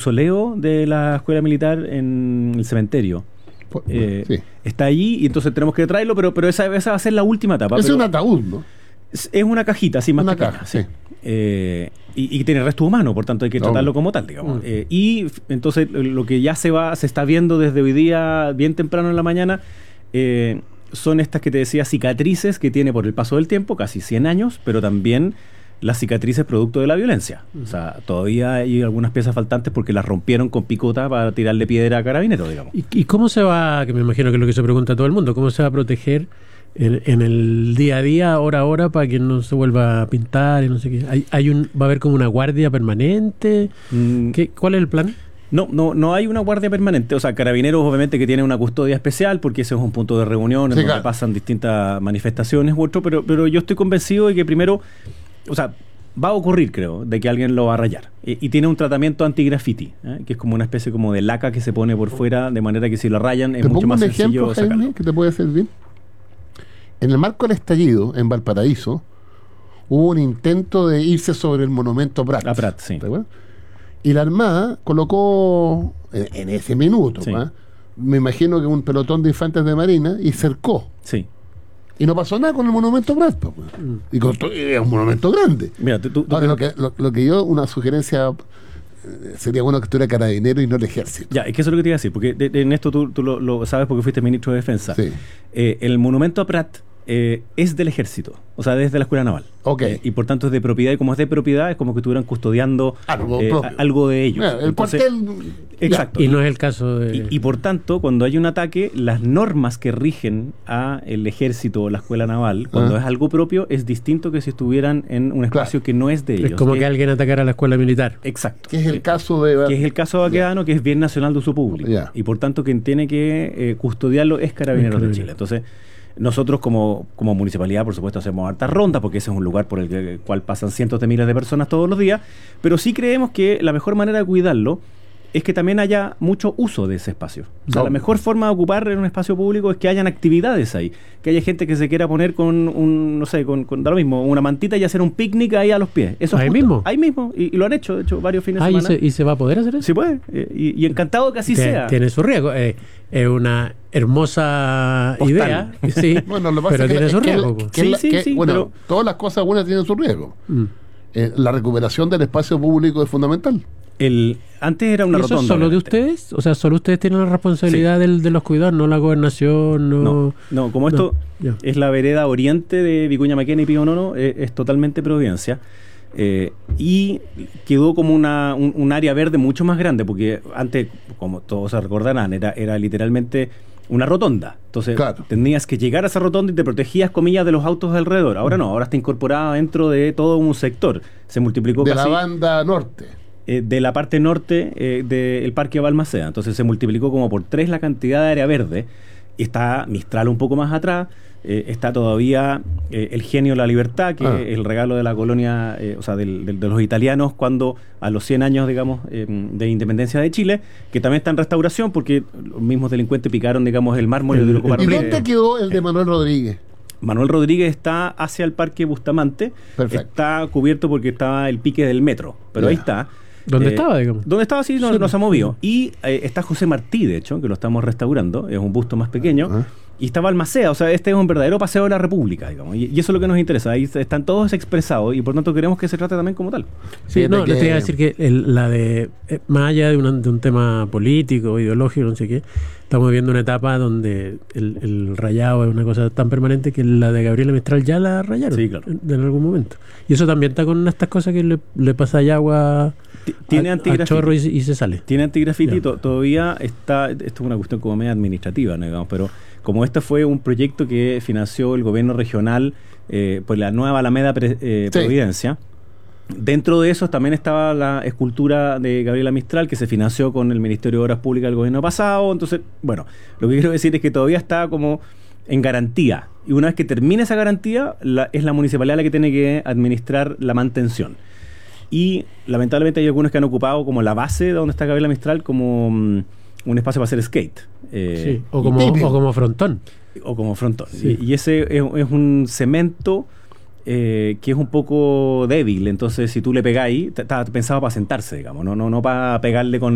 mausoleo de la escuela militar en el cementerio. Sí. Está allí y entonces tenemos que traerlo, pero esa va a ser la última etapa. Es un ataúd, ¿no? Es una cajita así más una pequeña. caja, sí. Y tiene resto humano, por tanto hay que tratarlo como tal, digamos. Y entonces lo que ya se está viendo desde hoy día, bien temprano en la mañana, son estas que te decía cicatrices que tiene por el paso del tiempo, casi 100 años, pero también las cicatrices producto de la violencia. O sea, todavía hay algunas piezas faltantes porque las rompieron con picota para tirarle piedra a Carabineros, digamos. ¿Y cómo se va, que me imagino que es lo que se pregunta todo el mundo, cómo se va a proteger en el día a día, hora a hora, para que no se vuelva a pintar y no sé qué? ¿Va a haber como una guardia permanente? ¿Cuál es el plan? No hay una guardia permanente. O sea, Carabineros obviamente que tiene una custodia especial porque ese es un punto de reunión en donde pasan distintas manifestaciones u otro, pero yo estoy convencido de que primero, o sea, va a ocurrir, creo, de que alguien lo va a rayar. Y tiene un tratamiento anti-graffiti, que es como una especie como de laca que se pone por fuera, de manera que si lo rayan es mucho más sencillo sacarlo. Jaime, que te puede servir. En el marco del estallido, en Valparaíso, hubo un intento de irse sobre el monumento Prat. La Prat, sí. Y la Armada colocó, en ese minuto, sí, me imagino que un pelotón de infantes de marina y cercó. Sí. Y no pasó nada con el monumento Prat. Y es un monumento grande. Mira, ahora, lo que yo, una sugerencia, sería bueno que estuviera Carabinero y no el Ejército. Ya, es que eso es lo que te iba a decir, porque en esto tú lo sabes porque fuiste ministro de Defensa. Sí. El monumento a Prat es del Ejército, o sea, desde la Escuela Naval. Y por tanto es de propiedad, y como es de propiedad, es como que estuvieran custodiando algo de ellos. El cuartel. Exacto. Y no es el caso de... Y por tanto, cuando hay un ataque, las normas que rigen a el Ejército o la Escuela Naval, cuando es algo propio, es distinto que si estuvieran en un espacio que no es de ellos. Es como que alguien atacara a la escuela militar. Exacto. Que es el caso de... Que es el caso de Baquedano, que es bien nacional de uso público. Y por tanto, quien tiene que custodiarlo es Carabineros de Chile. Entonces, nosotros como municipalidad, por supuesto, hacemos hartas rondas, porque ese es un lugar por el cual pasan cientos de miles de personas todos los días, pero sí creemos que la mejor manera de cuidarlo es que también haya mucho uso de ese espacio. O sea, la mejor forma de ocupar en un espacio público es que hayan actividades ahí, que haya gente que se quiera poner con da lo mismo, una mantita y hacer un picnic ahí a los pies. Eso ahí mismo. Ahí mismo, y lo han hecho, de hecho, varios fines de semana. ¿Y se va a poder hacer eso? Sí puede, y encantado que así sea. Tiene su riesgo. Es una hermosa idea, sí, bueno, lo que pasa pero tiene su riesgo. Bueno, pero todas las cosas buenas tienen su riesgo. La recuperación del espacio público es fundamental. Antes era una rotonda. ¿Eso es solo de ustedes? O sea, solo ustedes tienen la responsabilidad de los cuidados, no la gobernación. No, como esto es la vereda oriente de Vicuña Maquena y Pío Nono, es totalmente Providencia. Y quedó como un área verde mucho más grande, porque antes, como todos se recordarán, era literalmente una rotonda. Entonces tenías que llegar a esa rotonda y te protegías, comillas, de los autos de alrededor. Ahora no, ahora está incorporada dentro de todo un sector. Se multiplicó de casi... la banda norte. De la parte norte del Parque Balmaceda. Entonces se multiplicó como por 3 la cantidad de área verde. Está Mistral un poco más atrás. Está todavía el Genio de la Libertad, que es el regalo de la colonia, o sea, de los italianos cuando a los 100 años, digamos, de independencia de Chile, que también está en restauración porque los mismos delincuentes picaron, digamos, el mármol y lo ocuparon. ¿Y dónde quedó el de Manuel Rodríguez? Manuel Rodríguez está hacia el Parque Bustamante. Perfecto. Está cubierto porque estaba el pique del metro, pero ahí está. ¿Dónde estaba, digamos? ¿Dónde estaba? Sí, no se ha movido. Y está José Martí, de hecho, que lo estamos restaurando. Es un busto más pequeño. Y está Balmaceda. O sea, este es un verdadero paseo de la República, digamos. Y eso es lo que nos interesa. Ahí están todos expresados y por tanto queremos que se trate también como tal. Sí, no, les iba a decir que más allá de un tema político, ideológico, no sé qué, estamos viviendo una etapa donde el rayado es una cosa tan permanente que la de Gabriela Mistral ya la rayaron. Sí, claro. En algún momento. Y eso también está con estas cosas que le pasa allá agua... Tiene al chorro y se sale. Tiene antigrafiti, todavía está, esto es una cuestión como media administrativa, ¿no? Digamos, pero como este fue un proyecto que financió el gobierno regional por la nueva Alameda Providencia, dentro de eso también estaba la escultura de Gabriela Mistral que se financió con el Ministerio de Obras Públicas del gobierno pasado. Entonces, bueno, lo que quiero decir es que todavía está como en garantía, y una vez que termine esa garantía es la municipalidad la que tiene que administrar la mantención. Y lamentablemente hay algunos que han ocupado como la base de donde está Gabriela Mistral como un espacio para hacer skate. O como frontón. O como frontón. Sí. Y ese es un cemento que es un poco débil. Entonces, si tú le pegáis, está pensado para sentarse, digamos, no para pegarle con